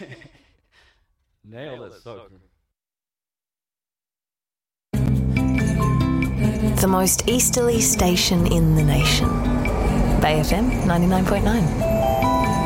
Nailed it, so The most easterly station in the nation. Bay FM 99.9.